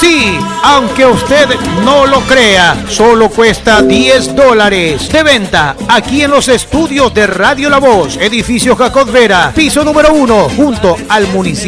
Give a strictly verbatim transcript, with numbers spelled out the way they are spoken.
Sí, aunque usted no lo crea, solo cuesta diez dólares. De venta aquí en los estudios de Radio La Voz, edificio Jacot Vera, piso número uno, junto al municipio.